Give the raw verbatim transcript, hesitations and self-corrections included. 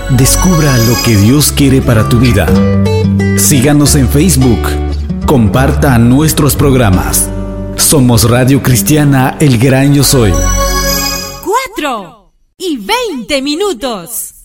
Descubra lo que Dios quiere para tu vida. Síganos en Facebook. Comparta nuestros programas. Somos Radio Cristiana El Gran Yo Soy. Cuatro y veinte minutos.